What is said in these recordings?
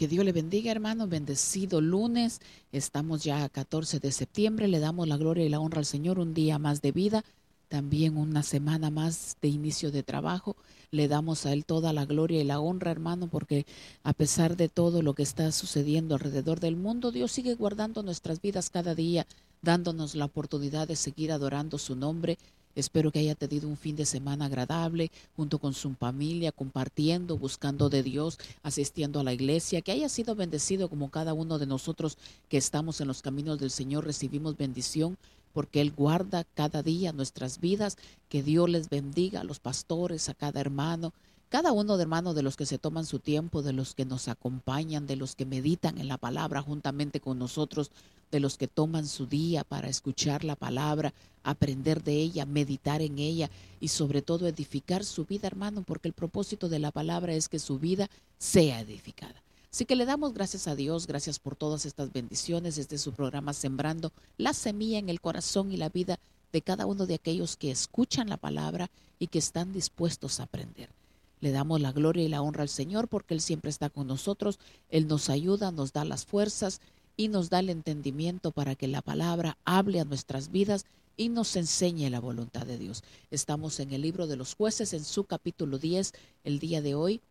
Que Dios le bendiga, hermano. Bendecido lunes. Estamos ya a 14 de septiembre. Le damos la gloria y la honra al Señor. Un día más de vida. También una semana más de inicio de trabajo. Le damos a Él toda la gloria y la honra, hermano, porque a pesar de todo lo que está sucediendo alrededor del mundo, Dios sigue guardando nuestras vidas cada día, dándonos la oportunidad de seguir adorando su nombre. Espero que haya tenido un fin de semana agradable junto con su familia, compartiendo, buscando de Dios, asistiendo a la iglesia, que haya sido bendecido como cada uno de nosotros que estamos en los caminos del Señor, recibimos bendición porque Él guarda cada día nuestras vidas. Que Dios les bendiga a los pastores, a cada uno de hermanos, de los que se toman su tiempo, de los que nos acompañan, de los que meditan en la palabra juntamente con nosotros, de los que toman su día para escuchar la palabra, aprender de ella, meditar en ella y sobre todo edificar su vida, hermano, porque el propósito de la palabra es que su vida sea edificada. Así que le damos gracias a Dios, gracias por todas estas bendiciones desde su programa Sembrando la Semilla en el Corazón y la Vida de cada uno de aquellos que escuchan la palabra y que están dispuestos a aprender. Le damos la gloria y la honra al Señor porque Él siempre está con nosotros. Él nos ayuda, nos da las fuerzas y nos da el entendimiento para que la palabra hable a nuestras vidas y nos enseñe la voluntad de Dios. Estamos en el libro de los Jueces, en su capítulo 10, el día de hoy.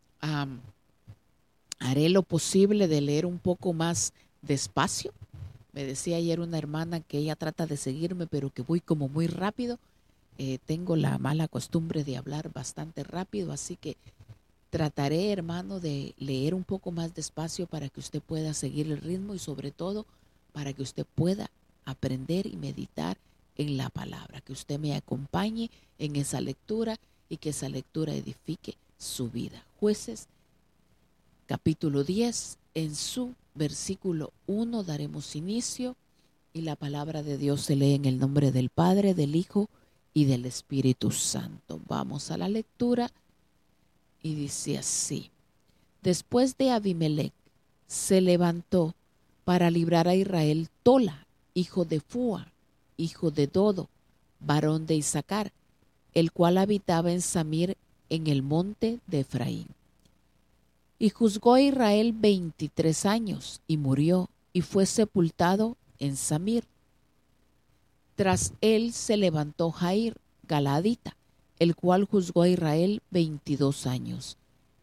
Haré lo posible de leer un poco más despacio. Me decía ayer una hermana que ella trata de seguirme, pero que voy como muy rápido. Tengo la mala costumbre de hablar bastante rápido, así que trataré, hermano, de leer un poco más despacio para que usted pueda seguir el ritmo y sobre todo para que usted pueda aprender y meditar en la palabra, que usted me acompañe en esa lectura y que esa lectura edifique su vida. Jueces, capítulo 10, en su versículo 1 daremos inicio y la palabra de Dios se lee en el nombre del Padre, del Hijo y del Espíritu Santo. Vamos a la lectura y dice así: Después de Abimelech se levantó para librar a Israel Tola, hijo de Fua, hijo de Dodo, varón de Isaacar, el cual habitaba en Samir en el monte de Efraín. Y juzgó a Israel 23 años y murió y fue sepultado en Samir. Tras él se levantó Jair, Galadita, el cual juzgó a Israel 22 años.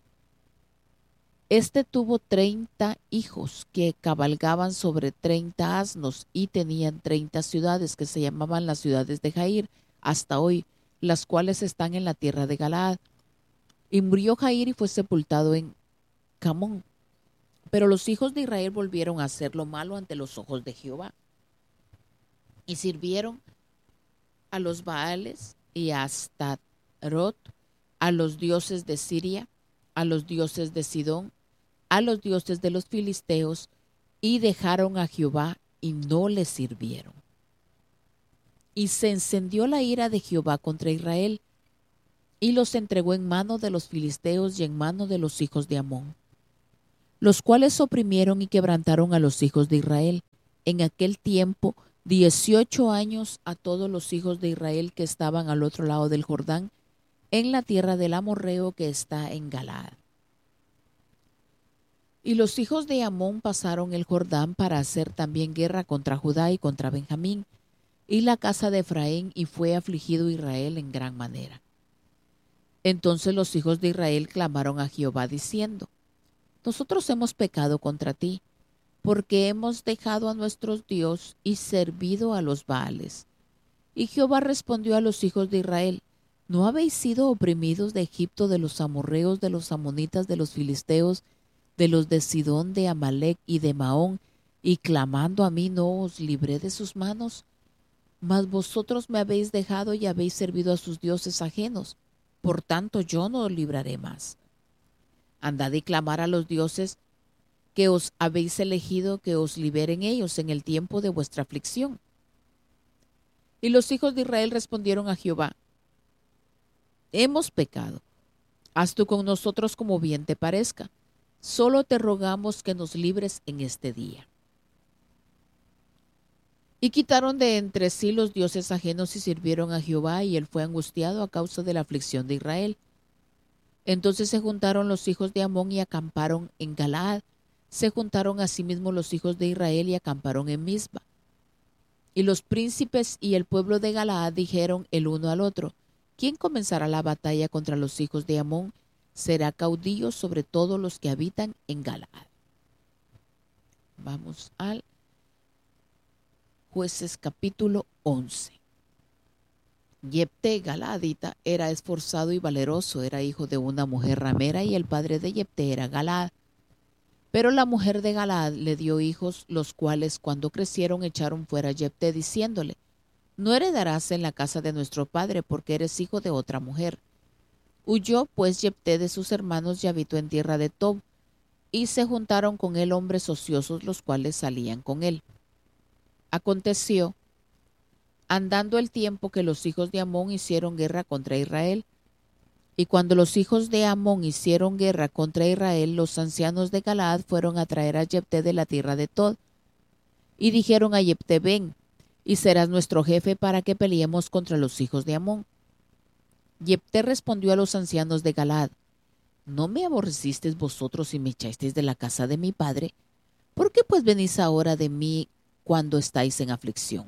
Este tuvo 30 hijos que cabalgaban sobre 30 asnos y tenían 30 ciudades que se llamaban las ciudades de Jair hasta hoy, las cuales están en la tierra de Galaad. Y murió Jair y fue sepultado en Camón. Pero los hijos de Israel volvieron a hacer lo malo ante los ojos de Jehová y sirvieron a los Baales y a Astarot, a los dioses de Siria, a los dioses de Sidón, a los dioses de los filisteos, y dejaron a Jehová y no le sirvieron. Y se encendió la ira de Jehová contra Israel, y los entregó en mano de los filisteos y en mano de los hijos de Amón, los cuales oprimieron y quebrantaron a los hijos de Israel. En aquel tiempo 18 años a todos los hijos de Israel que estaban al otro lado del Jordán, en la tierra del amorreo que está en Galaad. Y los hijos de Amón pasaron el Jordán para hacer también guerra contra Judá y contra Benjamín y la casa de Efraín, y fue afligido Israel en gran manera. Entonces los hijos de Israel clamaron a Jehová diciendo: Nosotros hemos pecado contra ti, porque hemos dejado a nuestros Dios y servido a los Baales. Y Jehová respondió a los hijos de Israel: ¿No habéis sido oprimidos de Egipto, de los amorreos, de los amonitas, de los filisteos, de los de Sidón, de Amalec y de Maón, y clamando a mí no os libré de sus manos? Mas vosotros me habéis dejado y habéis servido a sus dioses ajenos. Por tanto yo no os libraré más. Andad y clamar a los dioses que os habéis elegido, que os liberen ellos en el tiempo de vuestra aflicción. Y los hijos de Israel respondieron a Jehová: Hemos pecado. Haz tú con nosotros como bien te parezca. Solo te rogamos que nos libres en este día. Y quitaron de entre sí los dioses ajenos y sirvieron a Jehová, y él fue angustiado a causa de la aflicción de Israel. Entonces se juntaron los hijos de Amón y acamparon en Galaad, Se juntaron asimismo los hijos de Israel y acamparon en Mispa. Y los príncipes y el pueblo de Galaad dijeron el uno al otro: ¿Quién comenzará la batalla contra los hijos de Amón? Será caudillo sobre todos los que habitan en Galaad. Vamos al Jueces capítulo 11. Jepté Galaadita era esforzado y valeroso, era hijo de una mujer ramera y el padre de Jepté era Galaad. Pero la mujer de Galaad le dio hijos, los cuales cuando crecieron echaron fuera a Jepté diciéndole: no heredarás en la casa de nuestro padre porque eres hijo de otra mujer. Huyó pues Jepté de sus hermanos y habitó en tierra de Tob, y se juntaron con él hombres ociosos, los cuales salían con él. Aconteció, andando el tiempo, que los hijos de Amón hicieron guerra contra Israel. Y cuando los hijos de Amón hicieron guerra contra Israel, los ancianos de Galaad fueron a traer a Jepté de la tierra de Tod. Y dijeron a Jepté: ven, y serás nuestro jefe para que peleemos contra los hijos de Amón. Jepté respondió a los ancianos de Galaad: ¿no me aborrecisteis vosotros y me echasteis de la casa de mi padre? ¿Por qué pues venís ahora de mí cuando estáis en aflicción?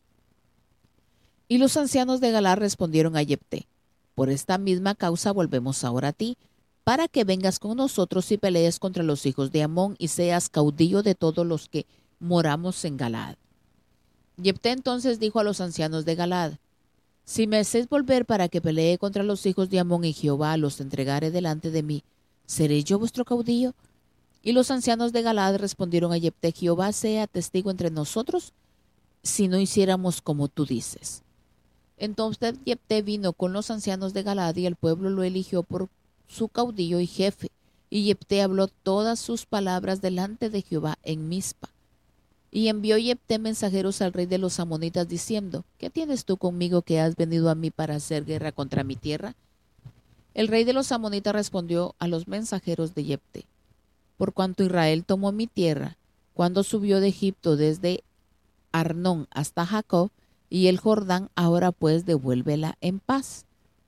Y los ancianos de Galaad respondieron a Jepté: por esta misma causa volvemos ahora a ti, para que vengas con nosotros y pelees contra los hijos de Amón y seas caudillo de todos los que moramos en Galaad. Jepté entonces dijo a los ancianos de Galaad: si me hacéis volver para que pelee contra los hijos de Amón y Jehová los entregare delante de mí, ¿seré yo vuestro caudillo? Y los ancianos de Galaad respondieron a Jepté: Jehová sea testigo entre nosotros si no hiciéramos como tú dices. Entonces Jepté vino con los ancianos de Galaad y el pueblo lo eligió por su caudillo y jefe. Y Jepté habló todas sus palabras delante de Jehová en Mispa. Y envió Jepté mensajeros al rey de los amonitas diciendo: ¿qué tienes tú conmigo que has venido a mí para hacer guerra contra mi tierra? El rey de los amonitas respondió a los mensajeros de Jepté: por cuanto Israel tomó mi tierra cuando subió de Egipto desde Arnón hasta Jacob y el Jordán, ahora pues devuélvela en paz.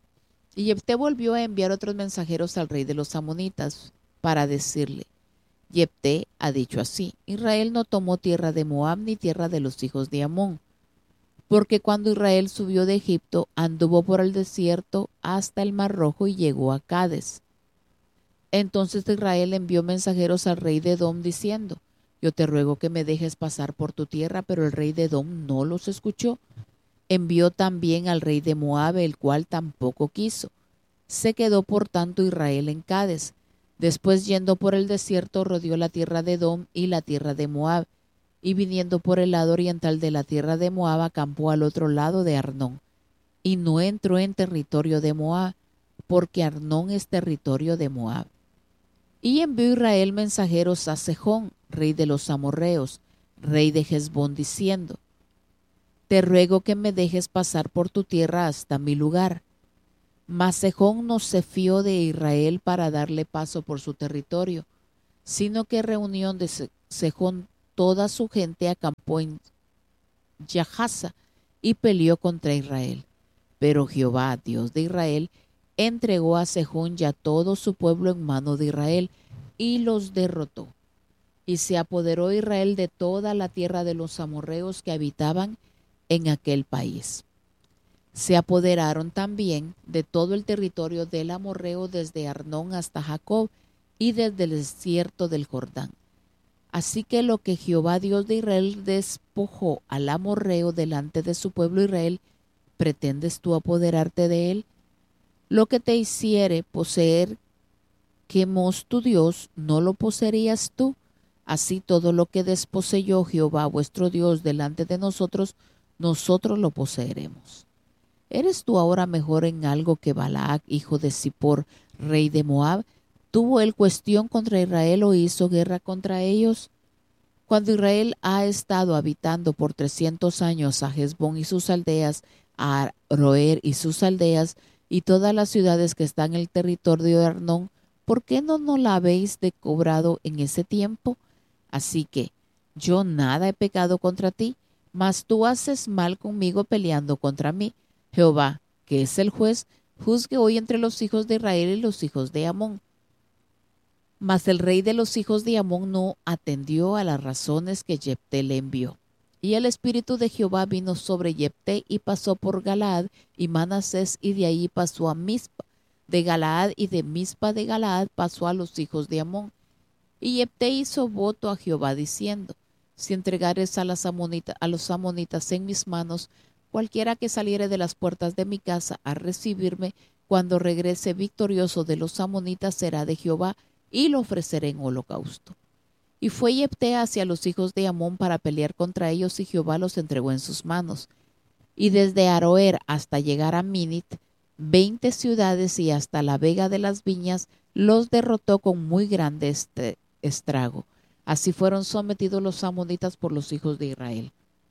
Y Jepté volvió a enviar otros mensajeros al rey de los amonitas para decirle: Jepté ha dicho así: Israel no tomó tierra de Moab ni tierra de los hijos de Amón, porque cuando Israel subió de Egipto anduvo por el desierto hasta el Mar Rojo y llegó a Cades. Entonces Israel envió mensajeros al rey de Edom diciendo: yo te ruego que me dejes pasar por tu tierra, pero el rey de Edom no los escuchó. Envió también al rey de Moab, el cual tampoco quiso. Se quedó por tanto Israel en Cades. Después, yendo por el desierto, rodeó la tierra de Edom y la tierra de Moab, y viniendo por el lado oriental de la tierra de Moab, acampó al otro lado de Arnón, y no entró en territorio de Moab, porque Arnón es territorio de Moab. Y envió Israel mensajeros a Sejón, rey de los amorreos, rey de Hesbón, diciendo: te ruego que me dejes pasar por tu tierra hasta mi lugar. Mas Sejón no se fió de Israel para darle paso por su territorio, sino que reunión de Sejón toda su gente acampó en Yahaza y peleó contra Israel. Pero Jehová, Dios de Israel, entregó a Sejón y a todo su pueblo en mano de Israel y los derrotó. Y se apoderó Israel de toda la tierra de los amorreos que habitaban en aquel país. Se apoderaron también de todo el territorio del amorreo desde Arnón hasta Jacob y desde el desierto del Jordán. Así que lo que Jehová Dios de Israel despojó al amorreo delante de su pueblo Israel, ¿pretendes tú apoderarte de él? Lo que te hiciere poseer Quemos tu Dios, ¿no lo poseerías tú? Así todo lo que desposeyó Jehová vuestro Dios delante de nosotros, nosotros lo poseeremos. ¿Eres tú ahora mejor en algo que Balac, hijo de Zippor, rey de Moab? ¿Tuvo él cuestión contra Israel o hizo guerra contra ellos? Cuando Israel ha estado habitando por 300 años a Hesbón y sus aldeas, a Aroer y sus aldeas, y todas las ciudades que están en el territorio de Arnón, ¿por qué no la habéis cobrado en ese tiempo? Así que yo nada he pecado contra ti, mas tú haces mal conmigo peleando contra mí. Jehová, que es el juez, juzgue hoy entre los hijos de Israel y los hijos de Amón. Mas el rey de los hijos de Amón no atendió a las razones que Jefté le envió. Y el espíritu de Jehová vino sobre Jefté y pasó por Galaad y Manasés, y de ahí pasó a Mizpa de Galaad, y de Mizpa de Galaad pasó a los hijos de Amón. Y Jefté hizo voto a Jehová diciendo: si entregares a los amonitas en mis manos, cualquiera que saliere de las puertas de mi casa a recibirme, cuando regrese victorioso de los amonitas será de Jehová, y lo ofreceré en holocausto. Y fue Jefté hacia los hijos de Amón para pelear contra ellos, y Jehová los entregó en sus manos. Y desde Aroer hasta llegar a Minit, 20 ciudades, y hasta la vega de las viñas, los derrotó con muy grande estrago. Así fueron sometidos los amonitas por los hijos de Israel.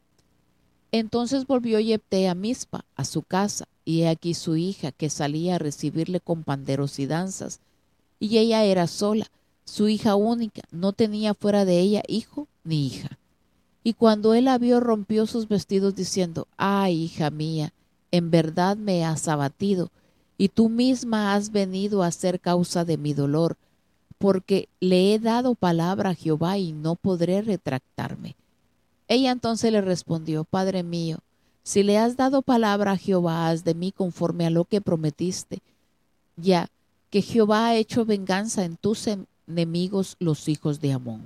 Entonces volvió Jefté a Mizpa, a su casa, y he aquí su hija, que salía a recibirle con panderos y danzas. Y ella era sola, su hija única, no tenía fuera de ella hijo ni hija. Y cuando él la vio, rompió sus vestidos diciendo: ay, hija mía, en verdad me has abatido, y tú misma has venido a ser causa de mi dolor, porque le he dado palabra a Jehová y no podré retractarme. Ella entonces le respondió: Padre mío, si le has dado palabra a Jehová, haz de mí conforme a lo que prometiste, ya que Jehová ha hecho venganza en tus enemigos, los hijos de Amón.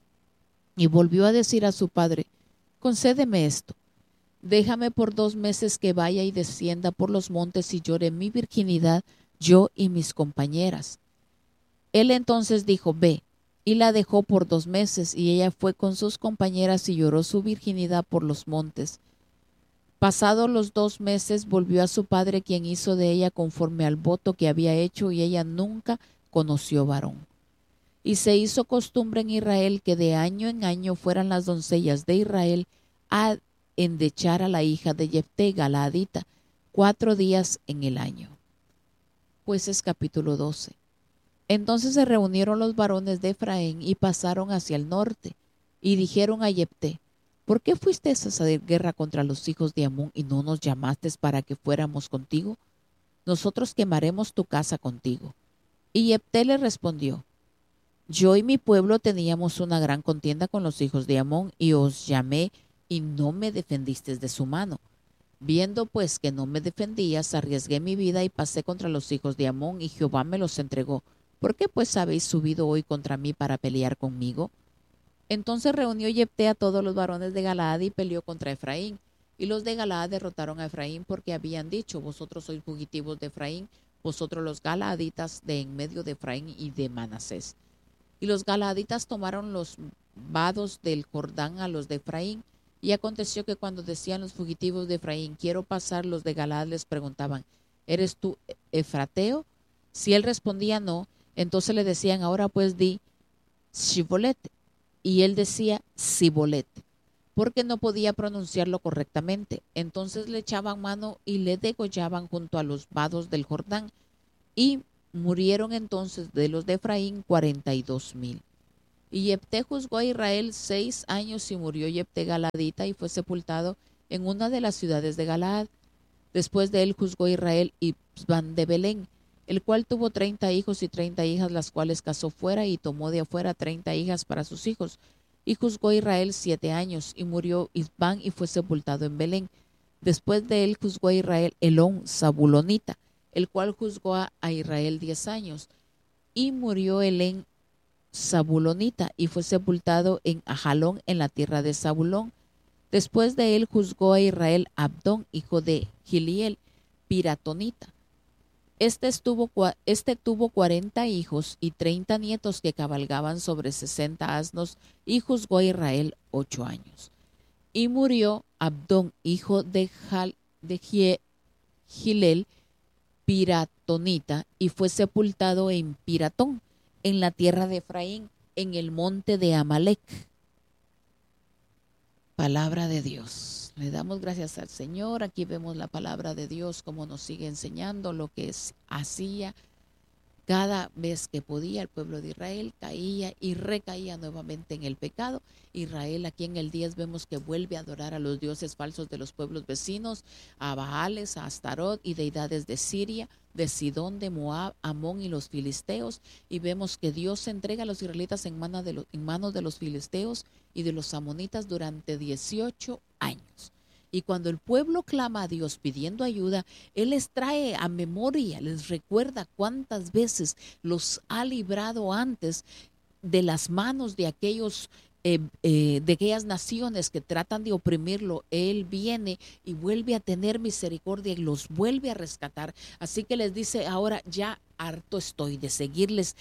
Y volvió a decir a su padre: concédeme esto, déjame por 2 meses que vaya y descienda por los montes y llore mi virginidad, yo y mis compañeras. Él entonces dijo: ve. Y la dejó por 2 meses, y ella fue con sus compañeras y lloró su virginidad por los montes. Pasados los 2 meses volvió a su padre, quien hizo de ella conforme al voto que había hecho, y ella nunca conoció varón. Y se hizo costumbre en Israel que de año en año fueran las doncellas de Israel a endechar a la hija de Jefté Galaadita 4 días en el año. Jueces capítulo 12. Entonces se reunieron los varones de Efraín y pasaron hacia el norte, y dijeron a Jefté: ¿por qué fuiste a hacer guerra contra los hijos de Amón y no nos llamaste para que fuéramos contigo? Nosotros quemaremos tu casa contigo. Y Jefté le respondió: yo y mi pueblo teníamos una gran contienda con los hijos de Amón, y os llamé y no me defendisteis de su mano. Viendo pues que no me defendías, arriesgué mi vida y pasé contra los hijos de Amón, y Jehová me los entregó. ¿Por qué pues habéis subido hoy contra mí para pelear conmigo? Entonces reunió Jefté a todos los varones de Galaad y peleó contra Efraín. Y los de Galaad derrotaron a Efraín, porque habían dicho: vosotros sois fugitivos de Efraín, vosotros los galaaditas de en medio de Efraín y de Manasés. Y los galaaditas tomaron los vados del Jordán a los de Efraín. Y aconteció que cuando decían los fugitivos de Efraín: quiero pasar, los de Galaad les preguntaban: ¿eres tú efrateo? Si él respondía no, entonces le decían: ahora pues di Shibolet. Y él decía Sibolet, porque no podía pronunciarlo correctamente. Entonces le echaban mano y le degollaban junto a los vados del Jordán. Y murieron entonces de los de Efraín 42,000. Y Jefté juzgó a Israel 6 años, y murió Jefté Galadita y fue sepultado en una de las ciudades de Galaad. Después de él juzgó a Israel Ibzán de Belén, el cual tuvo 30 hijos y 30 hijas, las cuales casó fuera, y tomó de afuera 30 hijas para sus hijos. Y juzgó a Israel 7 años, y murió Ibzán y fue sepultado en Belén. Después de él juzgó a Israel Elón Zabulonita, el cual juzgó a Israel 10 años, y murió Elén Zabulonita y fue sepultado en Ajalón, en la tierra de Zabulón. Después de él juzgó a Israel Abdón, hijo de Giliel, Piratonita. Este tuvo 40 hijos y 30 nietos que cabalgaban sobre 60 asnos, y juzgó a Israel 8 años. Y murió Abdón, hijo de Gilel, Piratonita, y fue sepultado en Piratón, en la tierra de Efraín, en el monte de Amalec. Palabra de Dios. Le damos gracias al Señor. Aquí vemos la palabra de Dios, como nos sigue enseñando lo que hacía cada vez que podía. El pueblo de Israel caía y recaía nuevamente en el pecado. Israel aquí en el 10 vemos que vuelve a adorar a los dioses falsos de los pueblos vecinos, a Baales, a Astarot y deidades de Siria. de Sidón, de Moab, Amón y los filisteos, y vemos que Dios entrega a los israelitas en manos de los filisteos y de los amonitas durante 18 años. Y cuando el pueblo clama a Dios pidiendo ayuda, Él les trae a memoria, les recuerda cuántas veces los ha librado antes de las manos de aquellas naciones que tratan de oprimirlo. Él viene y vuelve a tener misericordia y los vuelve a rescatar. Así que les dice: ahora ya harto estoy de seguirles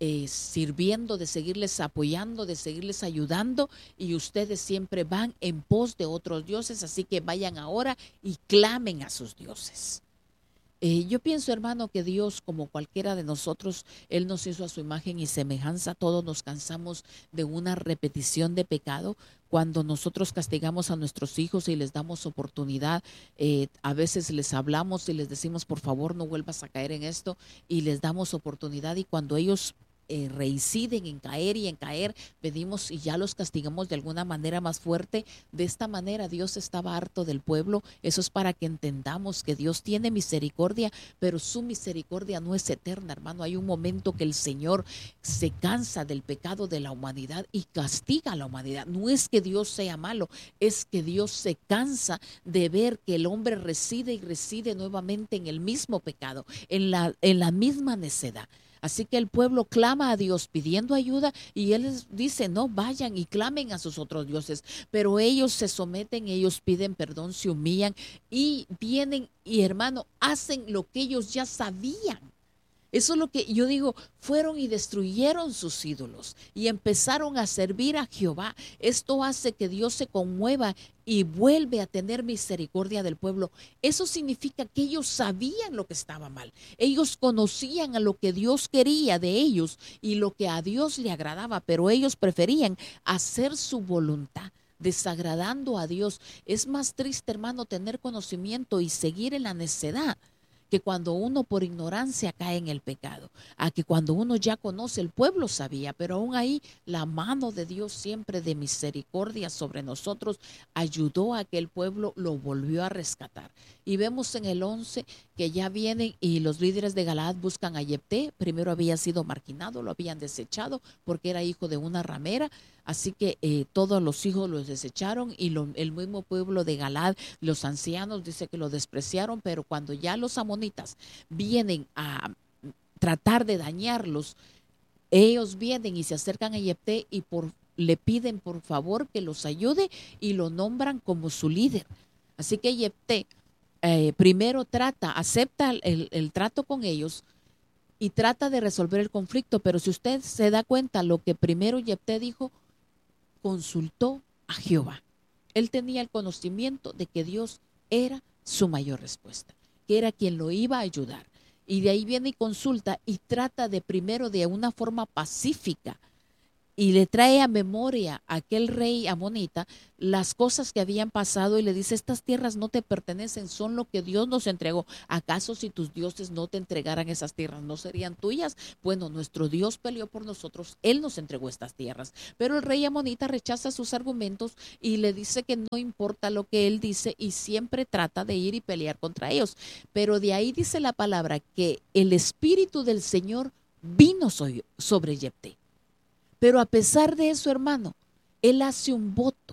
sirviendo, de seguirles apoyando, de seguirles ayudando, y ustedes siempre van en pos de otros dioses, así que vayan ahora y clamen a sus dioses. Yo pienso, hermano, que Dios, como cualquiera de nosotros, Él nos hizo a su imagen y semejanza. Todos nos cansamos de una repetición de pecado. Cuando nosotros castigamos a nuestros hijos y les damos oportunidad, a veces les hablamos y les decimos: por favor, no vuelvas a caer en esto, y les damos oportunidad, y cuando ellos reinciden en caer y en caer, pedimos y ya los castigamos de alguna manera más fuerte. De esta manera Dios estaba harto del pueblo. Eso es para que entendamos que Dios tiene misericordia, pero su misericordia no es eterna, hermano. Hay un momento que el Señor se cansa del pecado de la humanidad y castiga a la humanidad. No es que Dios sea malo, es que Dios se cansa de ver que el hombre reside y reside nuevamente en el mismo pecado, en la misma necedad. Así que el pueblo clama a Dios pidiendo ayuda, y Él les dice: no, vayan y clamen a sus otros dioses. Pero ellos se someten, ellos piden perdón, se humillan y vienen y, hermano, hacen lo que ellos ya sabían. Eso es lo que yo digo: fueron y destruyeron sus ídolos y empezaron a servir a Jehová. Esto hace que Dios se conmueva y vuelve a tener misericordia del pueblo. Eso significa que ellos sabían lo que estaba mal. Ellos conocían a lo que Dios quería de ellos y lo que a Dios le agradaba, pero ellos preferían hacer su voluntad, desagradando a Dios. Es más triste, hermano, tener conocimiento y seguir en la necedad, que cuando uno por ignorancia cae en el pecado, a que cuando uno ya conoce. El pueblo sabía, pero aún ahí la mano de Dios siempre de misericordia sobre nosotros ayudó a que el pueblo lo volvió a rescatar. Y vemos en el 11 que ya vienen y los líderes de Galaad buscan a Jefté. Primero había sido marginado, lo habían desechado porque era hijo de una ramera. Así que todos los hijos los desecharon, y el mismo pueblo de Galaad, los ancianos, dice que lo despreciaron. Pero cuando ya los amonitas vienen a tratar de dañarlos, ellos vienen y se acercan a Jefté y le piden por favor que los ayude, y lo nombran como su líder. Así que Jefté primero acepta el trato con ellos y trata de resolver el conflicto. Pero si usted se da cuenta, lo que primero Jefté dijo: consultó a Jehová. Él tenía el conocimiento de que Dios era su mayor respuesta, que era quien lo iba a ayudar. Y de ahí viene y consulta y trata de primero, de una forma pacífica, y le trae a memoria a aquel rey amonita las cosas que habían pasado, y le dice: estas tierras no te pertenecen, son lo que Dios nos entregó. ¿Acaso si tus dioses no te entregaran esas tierras, no serían tuyas? Bueno, nuestro Dios peleó por nosotros, Él nos entregó estas tierras. Pero el rey amonita rechaza sus argumentos y le dice que no importa lo que él dice, y siempre trata de ir y pelear contra ellos. Pero de ahí dice la palabra que el Espíritu del Señor vino sobre Jefté. Pero a pesar de eso, hermano, él hace un voto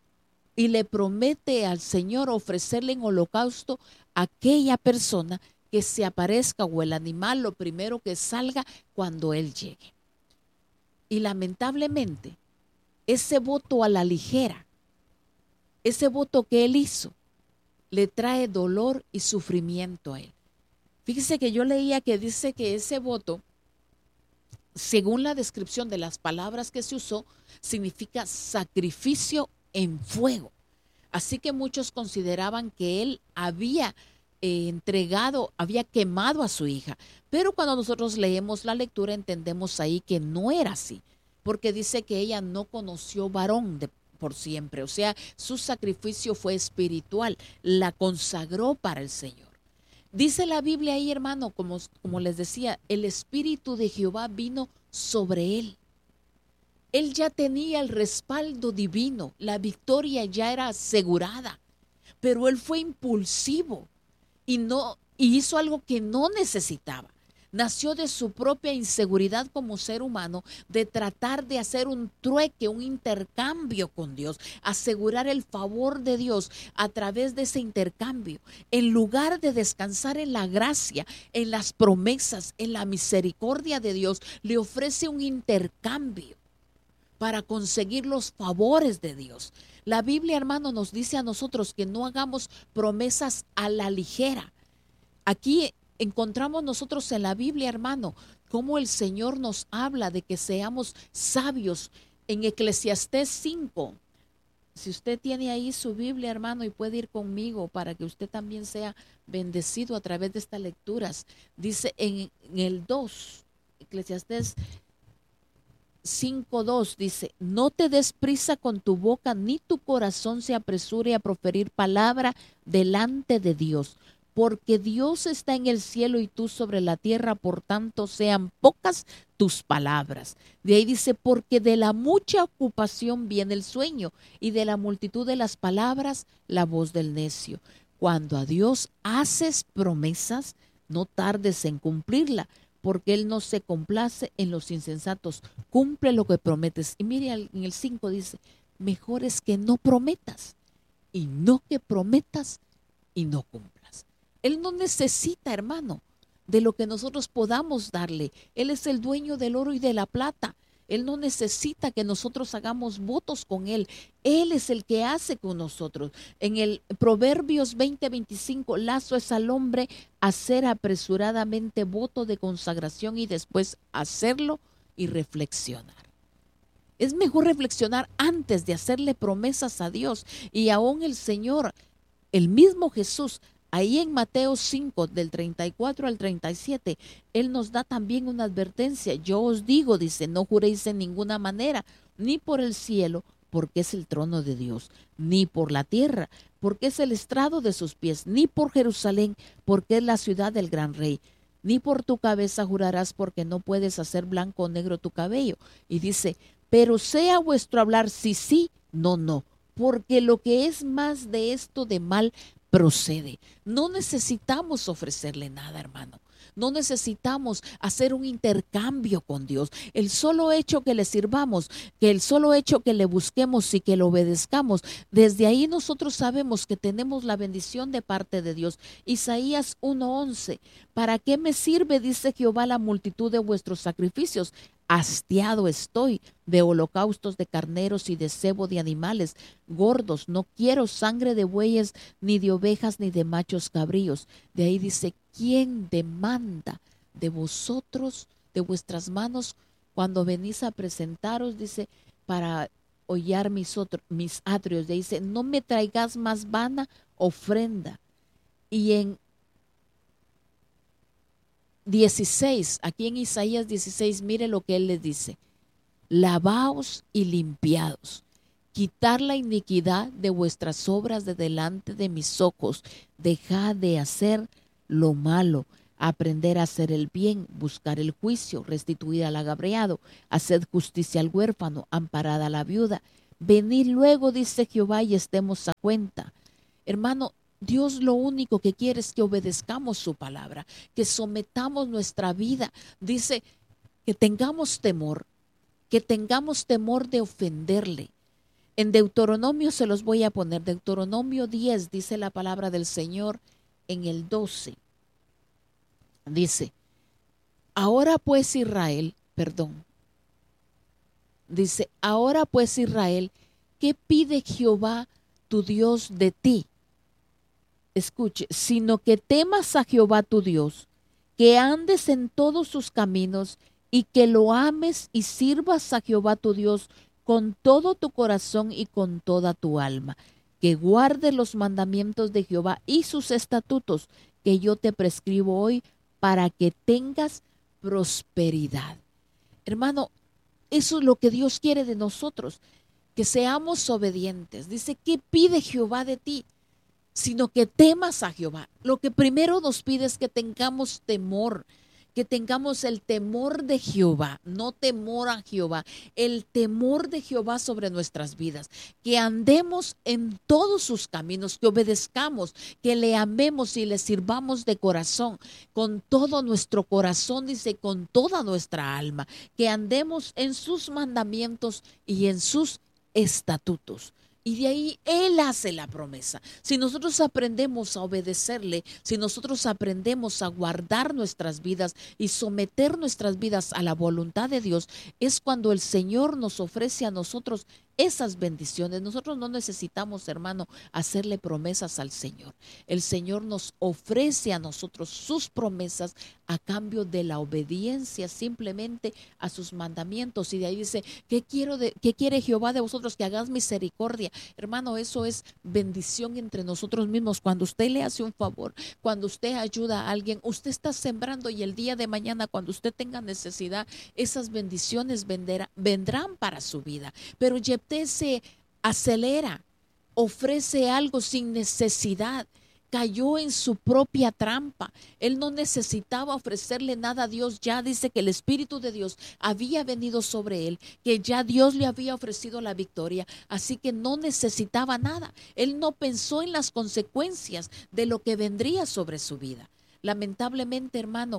y le promete al Señor ofrecerle en holocausto a aquella persona que se aparezca, o el animal, lo primero que salga cuando él llegue. Y lamentablemente, ese voto a la ligera, ese voto que él hizo, le trae dolor y sufrimiento a él. Fíjese que yo leía que dice que ese voto, según la descripción de las palabras que se usó, significa sacrificio en fuego. Así que muchos consideraban que él había había quemado a su hija. Pero cuando nosotros leemos la lectura, entendemos ahí que no era así, porque dice que ella no conoció varón por siempre. O sea, su sacrificio fue espiritual, la consagró para el Señor. Dice la Biblia ahí, hermano, como les decía, el Espíritu de Jehová vino sobre él. Él ya tenía el respaldo divino, la victoria ya era asegurada, pero él fue impulsivo y no y hizo algo que no necesitaba. Nació de su propia inseguridad como ser humano, de tratar de hacer un trueque, un intercambio con Dios, asegurar el favor de Dios a través de ese intercambio. En lugar de descansar en la gracia, en las promesas, en la misericordia de Dios, le ofrece un intercambio para conseguir los favores de Dios. La Biblia, hermano, nos dice a nosotros que no hagamos promesas a la ligera. Aquí encontramos nosotros en la Biblia, hermano, cómo el Señor nos habla de que seamos sabios. En Eclesiastés 5, si usted tiene ahí su Biblia, hermano, y puede ir conmigo para que usted también sea bendecido a través de estas lecturas, dice en el 2, Eclesiastés 5:2 dice, no te des prisa con tu boca, ni tu corazón se apresure a proferir palabra delante de Dios, porque Dios está en el cielo y tú sobre la tierra, por tanto sean pocas tus palabras. De ahí dice, porque de la mucha ocupación viene el sueño, y de la multitud de las palabras la voz del necio. Cuando a Dios haces promesas, no tardes en cumplirla, porque Él no se complace en los insensatos. Cumple lo que prometes. Y mire, en el 5 dice, mejor es que no prometas, y no que prometas y no cumplas. Él no necesita, hermano, de lo que nosotros podamos darle. Él es el dueño del oro y de la plata. Él no necesita que nosotros hagamos votos con Él. Él es el que hace con nosotros. En el Proverbios 20:25, lazo es al hombre hacer apresuradamente voto de consagración y después hacerlo y reflexionar. Es mejor reflexionar antes de hacerle promesas a Dios. Y aún el Señor, el mismo Jesús, ahí en Mateo 5, del 34 al 37, Él nos da también una advertencia. Yo os digo, dice, no juréis en ninguna manera, ni por el cielo, porque es el trono de Dios, ni por la tierra, porque es el estrado de sus pies, ni por Jerusalén, porque es la ciudad del gran rey. Ni por tu cabeza jurarás, porque no puedes hacer blanco o negro tu cabello. Y dice, pero sea vuestro hablar sí, sí, no, no, porque lo que es más de esto de mal procede. No necesitamos ofrecerle nada, hermano. No necesitamos hacer un intercambio con Dios. El solo hecho que le sirvamos, que el solo hecho que le busquemos y que le obedezcamos, desde ahí nosotros sabemos que tenemos la bendición de parte de Dios. Isaías 1:11, ¿para qué me sirve, dice Jehová, la multitud de vuestros sacrificios? Hastiado estoy de holocaustos de carneros y de cebo de animales gordos. No quiero sangre de bueyes, ni de ovejas, ni de machos cabríos. De ahí dice, ¿quién demanda de vosotros, de vuestras manos, cuando venís a presentaros? Dice, para hollar mis atrios. De ahí dice, no me traigas más vana ofrenda. Y en 16, aquí en Isaías 16, mire lo que él les dice. Lavaos y limpiaos, quitar la iniquidad de vuestras obras de delante de mis ojos, dejad de hacer lo malo, aprender a hacer el bien, buscar el juicio, restituir al agraviado, haced justicia al huérfano, amparad a la viuda. Venid luego, dice Jehová, y estemos a cuenta. Hermano, Dios lo único que quiere es que obedezcamos su palabra, que sometamos nuestra vida. Dice que tengamos temor de ofenderle. En Deuteronomio se los voy a poner. Deuteronomio 10 dice la palabra del Señor en el 12. Dice, ahora pues Israel, dice, ahora pues Israel, ¿qué pide Jehová tu Dios de ti? Escuche, sino que temas a Jehová tu Dios, que andes en todos sus caminos y que lo ames y sirvas a Jehová tu Dios con todo tu corazón y con toda tu alma, que guardes los mandamientos de Jehová y sus estatutos que yo te prescribo hoy para que tengas prosperidad. Hermano, eso es lo que Dios quiere de nosotros, que seamos obedientes. Dice, ¿qué pide Jehová de ti? Sino que temas a Jehová. Lo que primero nos pide es que tengamos temor, que tengamos el temor de Jehová, no temor a Jehová, el temor de Jehová sobre nuestras vidas, que andemos en todos sus caminos, que obedezcamos, que le amemos y le sirvamos de corazón, con todo nuestro corazón, dice, con toda nuestra alma, que andemos en sus mandamientos y en sus estatutos. Y de ahí Él hace la promesa. Si nosotros aprendemos a obedecerle, si nosotros aprendemos a guardar nuestras vidas y someter nuestras vidas a la voluntad de Dios, es cuando el Señor nos ofrece a nosotros esas bendiciones. Nosotros no necesitamos, hermano, hacerle promesas al Señor. El Señor nos ofrece a nosotros sus promesas a cambio de la obediencia simplemente a sus mandamientos. Y de ahí dice, ¿qué quiere Jehová de vosotros? Que hagas misericordia. Hermano, eso es bendición entre nosotros mismos. Cuando usted le hace un favor, cuando usted ayuda a alguien, usted está sembrando, y el día de mañana, cuando usted tenga necesidad, esas bendiciones vendrán para su vida. Pero Jefté se acelera, ofrece algo sin necesidad. Cayó en su propia trampa. Él no necesitaba ofrecerle nada a Dios. Ya dice que el Espíritu de Dios había venido sobre él, que ya Dios le había ofrecido la victoria. Así que no necesitaba nada. Él no pensó en las consecuencias de lo que vendría sobre su vida. Lamentablemente, hermano,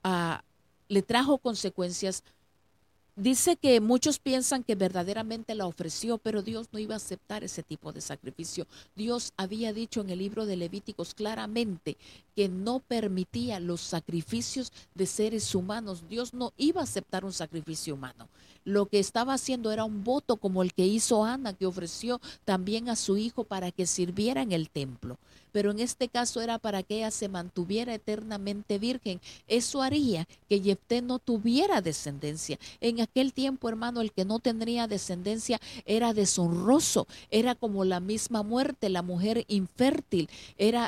le trajo consecuencias. Dice que muchos piensan que verdaderamente la ofreció, pero Dios no iba a aceptar ese tipo de sacrificio. Dios había dicho en el libro de Levíticos claramente que no permitía los sacrificios de seres humanos. Dios no iba a aceptar un sacrificio humano. Lo que estaba haciendo era un voto como el que hizo Ana, que ofreció también a su hijo para que sirviera en el templo. Pero en este caso era para que ella se mantuviera eternamente virgen. Eso haría que Jefté no tuviera descendencia. En aquel tiempo, hermano, el que no tendría descendencia era deshonroso, era como la misma muerte, la mujer infértil, era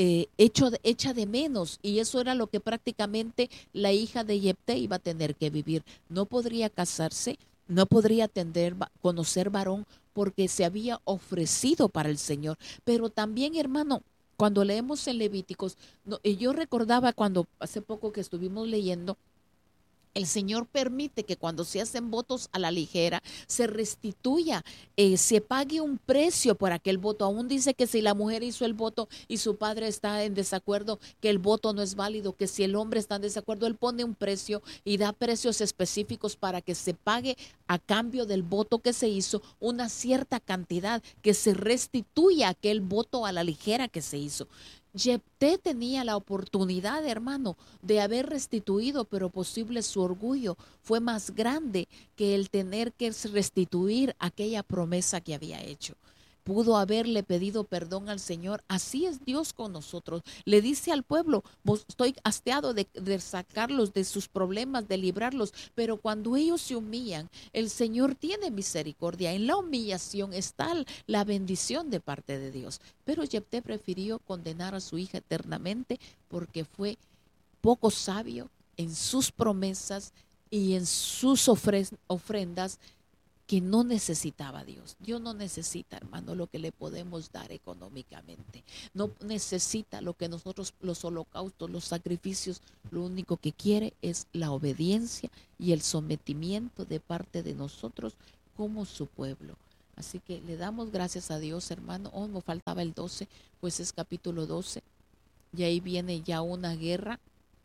hecha de menos, y eso era lo que prácticamente la hija de Jefté iba a tener que vivir. No podría casarse, no podría conocer varón, porque se había ofrecido para el Señor. Pero también, hermano, cuando leemos en Levíticos, yo recordaba cuando hace poco que estuvimos leyendo, el Señor permite que cuando se hacen votos a la ligera, se restituya, se pague un precio por aquel voto. Aún dice que si la mujer hizo el voto y su padre está en desacuerdo, que el voto no es válido, que si el hombre está en desacuerdo, él pone un precio y da precios específicos para que se pague a cambio del voto que se hizo una cierta cantidad, que se restituya aquel voto a la ligera que se hizo. Jefté tenía la oportunidad, hermano, de haber restituido, pero posible su orgullo fue más grande que el tener que restituir aquella promesa que había hecho. Pudo haberle pedido perdón al Señor. Así es Dios con nosotros. Le dice al pueblo, estoy hastiado de sacarlos de sus problemas, de librarlos, pero cuando ellos se humillan, el Señor tiene misericordia. En la humillación está la bendición de parte de Dios. Pero Jefté prefirió condenar a su hija eternamente porque fue poco sabio en sus promesas y en sus ofrendas, que no necesitaba a Dios. Dios no necesita, hermano, lo que le podemos dar económicamente. No necesita lo que nosotros, los holocaustos, los sacrificios. Lo único que quiere es la obediencia y el sometimiento de parte de nosotros como su pueblo. Así que le damos gracias a Dios, hermano. Nos faltaba el 12, pues es capítulo 12. Y ahí viene ya una guerra.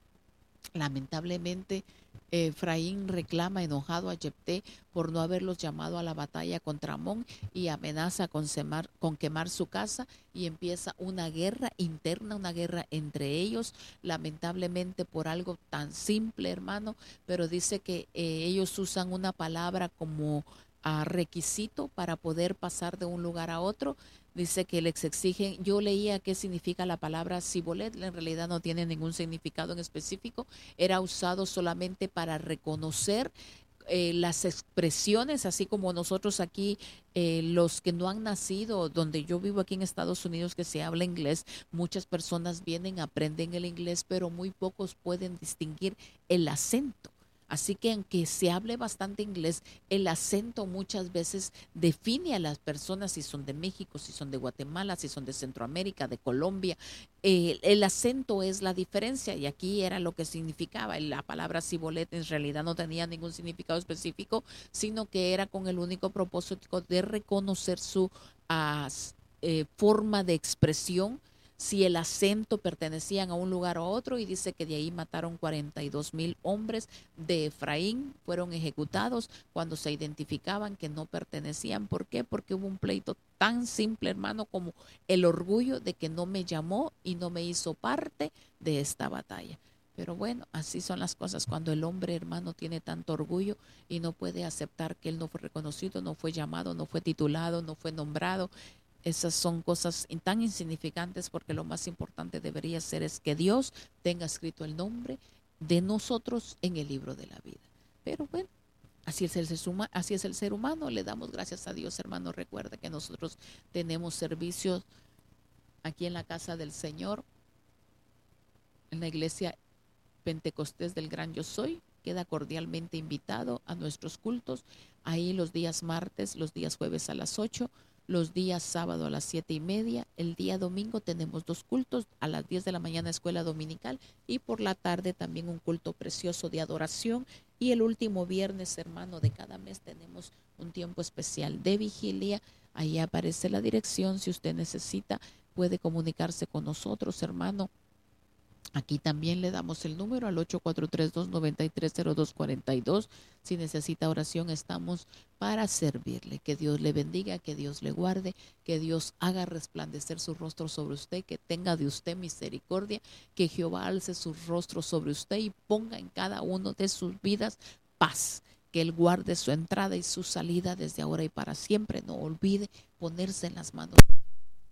Lamentablemente, Efraín reclama enojado a Jefté por no haberlos llamado a la batalla contra Amón, y amenaza con quemar su casa, y empieza una guerra interna, una guerra entre ellos, lamentablemente por algo tan simple, hermano, pero dice que ellos usan una palabra como requisito para poder pasar de un lugar a otro. Dice que les exigen, yo leía qué significa la palabra sibolet, en realidad no tiene ningún significado en específico, era usado solamente para reconocer las expresiones, así como nosotros aquí, los que no han nacido, donde yo vivo aquí en Estados Unidos, que se habla inglés, muchas personas vienen, aprenden el inglés, pero muy pocos pueden distinguir el acento. Así que aunque se hable bastante inglés, el acento muchas veces define a las personas si son de México, si son de Guatemala, si son de Centroamérica, de Colombia. El acento es la diferencia y aquí era lo que significaba. La palabra cibolete en realidad no tenía ningún significado específico, sino que era con el único propósito de reconocer su forma de expresión, si el acento pertenecían a un lugar o a otro, y dice que de ahí mataron 42,000 hombres de Efraín, fueron ejecutados cuando se identificaban que no pertenecían. ¿Por qué? Porque hubo un pleito tan simple, hermano, como el orgullo de que no me llamó y no me hizo parte de esta batalla. Pero bueno, así son las cosas cuando el hombre, hermano, tiene tanto orgullo y no puede aceptar que él no fue reconocido, no fue llamado, no fue titulado, no fue nombrado. Esas son cosas tan insignificantes, porque lo más importante debería ser es que Dios tenga escrito el nombre de nosotros en el libro de la vida. Pero bueno, así es el ser humano. Le damos gracias a Dios, hermano. Recuerda que nosotros tenemos servicios aquí en la casa del Señor, en la iglesia Pentecostés del Gran Yo Soy. Queda cordialmente invitado a nuestros cultos, ahí los días martes, los días jueves a las 8, los días sábado a las 7:30. El día domingo tenemos 2 cultos, a las 10 de la mañana escuela dominical, y por la tarde también un culto precioso de adoración. Y el último viernes, hermano, de cada mes tenemos un tiempo especial de vigilia. Ahí aparece la dirección. Si usted necesita, puede comunicarse con nosotros, hermano. Aquí también le damos el número al 843-293-0242. Si necesita oración, estamos para servirle. Que Dios le bendiga, que Dios le guarde, que Dios haga resplandecer su rostro sobre usted, que tenga de usted misericordia, que Jehová alce su rostro sobre usted y ponga en cada uno de sus vidas paz. Que Él guarde su entrada y su salida desde ahora y para siempre. No olvide ponerse en las manos